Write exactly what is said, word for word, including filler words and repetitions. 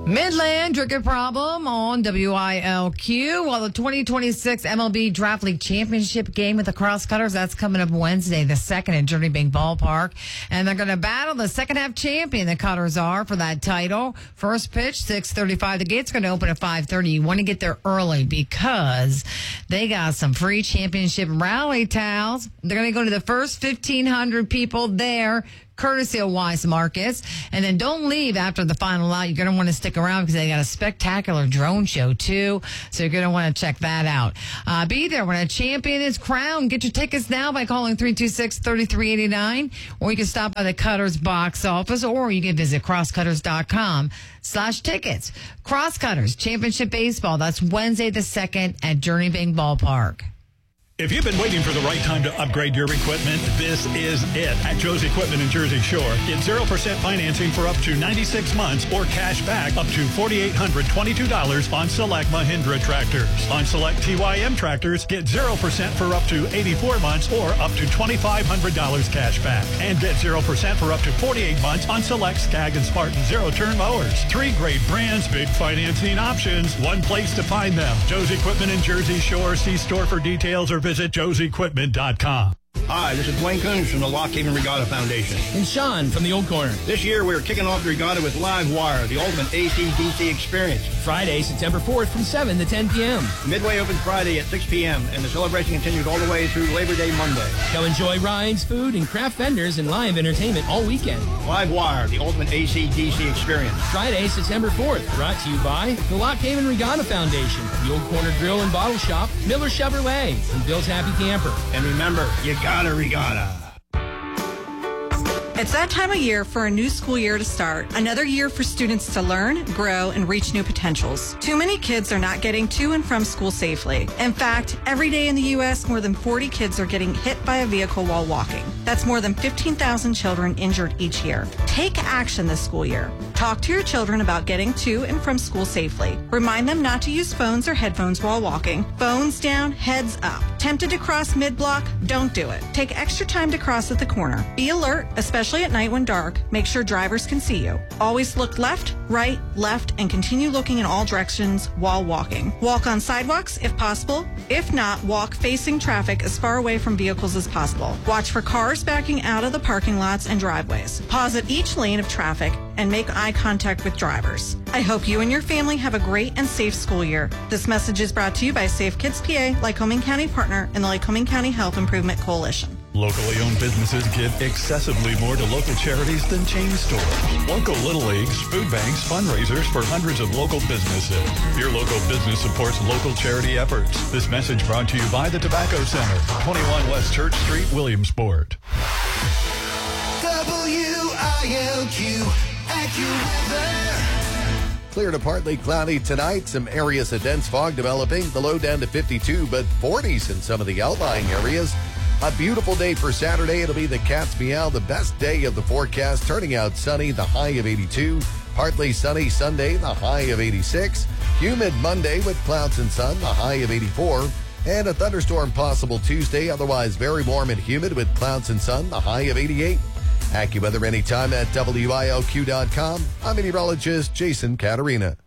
Midland drinking problem on W I L Q. Well, the twenty twenty-six M L B Draft League Championship game with the Crosscutters, that's coming up Wednesday, the second at Journey Bank Ballpark. And they're going to battle the second half champion, the Cutters are, for that title. First pitch, six thirty-five. The gate's going to open at five thirty. You want to get there early because they got some free championship rally towels. They're going to go to the first fifteen hundred people there, courtesy of Wise Markets. And then don't leave after the final out. You're going to want to stick around because they got a spectacular drone show, too. So you're going to want to check that out. Uh, be there when a champion is crowned. Get your tickets now by calling three two six, three three eight nine. Or you can stop by the Cutters box office, or you can visit crosscutters.com slash tickets. Crosscutters Championship Baseball. That's Wednesday the second at Journey Bank Ballpark. If you've been waiting for the right time to upgrade your equipment, this is it. At Joe's Equipment in Jersey Shore, get zero percent financing for up to ninety-six months or cash back up to four thousand eight hundred twenty-two dollars on select Mahindra tractors. On select T Y M tractors, get zero percent for up to eighty-four months or up to two thousand five hundred dollars cash back. And get zero percent for up to forty-eight months on select Skag and Spartan zero-turn mowers. Three great brands, big financing options, one place to find them. Joe's Equipment in Jersey Shore. See store for details or visit joes equipment dot com. Hi, this is Dwayne Coons from the Lock Haven Regatta Foundation. And Sean from the Old Corner. This year, we're kicking off the regatta with Live Wire, the ultimate A C D C experience. Friday, September fourth from seven to ten p.m. Midway opens Friday at six p.m., and the celebration continues all the way through Labor Day Monday. Go enjoy rides, food, and craft vendors and live entertainment all weekend. Live Wire, the ultimate A C D C experience. Friday, September fourth, brought to you by the Lock Haven Regatta Foundation, the Old Corner Grill and Bottle Shop, Miller Chevrolet, and Bill's Happy Camper. And remember, you gotta regatta. It's that time of year for a new school year to start. Another year for students to learn, grow, and reach new potentials. Too many kids are not getting to and from school safely. In fact, every day in the U S, more than forty kids are getting hit by a vehicle while walking. That's more than fifteen thousand children injured each year. Take action this school year. Talk to your children about getting to and from school safely. Remind them not to use phones or headphones while walking. Phones down, heads up. Tempted to cross mid-block? Don't do it. Take extra time to cross at the corner. Be alert, especially at night when dark. Make sure drivers can see you. Always look left, right, left, and continue looking in all directions while walking. Walk on sidewalks if possible. If not, walk facing traffic as far away from vehicles as possible. Watch for cars backing out of the parking lots and driveways. Pause at each lane of traffic and make eye contact with drivers. I hope you and your family have a great and safe school year. This message is brought to you by Safe Kids P A, Lycoming County Partner, and the Lycoming County Health Improvement Coalition. Locally owned businesses give excessively more to local charities than chain stores. Local Little Leagues, food banks, fundraisers for hundreds of local businesses. Your local business supports local charity efforts. This message brought to you by the Tobacco Center, twenty-one West Church Street, Williamsport. W I L Q AccuWeather. Clear to partly cloudy tonight. Some areas of dense fog developing. The low down to fifty-two, but forties in some of the outlying areas. A beautiful day for Saturday. It'll be the Cat's Meow, the best day of the forecast. Turning out sunny, the high of eighty-two. Partly sunny Sunday, the high of eighty-six. Humid Monday with clouds and sun, the high of eighty-four. And a thunderstorm possible Tuesday, otherwise very warm and humid with clouds and sun, the high of eighty-eight. AccuWeather anytime at W I L Q dot com. I'm meteorologist Jason Caterina.